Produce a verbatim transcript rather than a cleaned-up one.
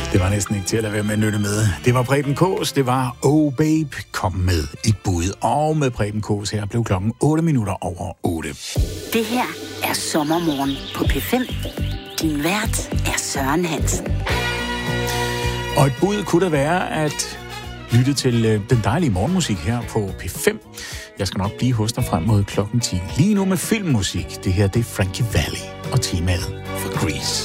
Det var næsten ikke til at lade være med at nytte med. Det var Preben Kaas, det var Oh Babe, kom med et bud. Og med Preben Kaas her blev klokken otte minutter over otte. Det her er Sommermorgen på P fem. Din vært er Søren Hansen. Og et bud kunne da være at lytte til øh, den dejlige morgenmusik her på P fem. Jeg skal nok blive hos dig frem mod klokken ti. Lige nu med filmmusik. Det her det er Frankie Valli og temaet for Grease.